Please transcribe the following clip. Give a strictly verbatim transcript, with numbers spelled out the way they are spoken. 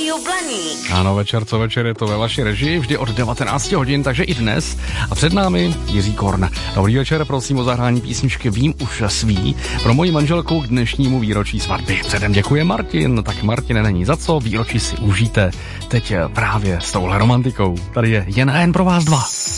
Rádio Blaník. Ano, večer co večer je to ve vaší režii, vždy od devatenácti hodin, takže i dnes. A před námi Jiří Korn. Dobrý večer, prosím o zahrání písničky Vím už svý pro moji manželku k dnešnímu výročí svatby. Předem děkuje Martin, tak Martine, není za co, výročí si užijte teď právě s touhle romantikou. Tady je jen a jen pro vás dva.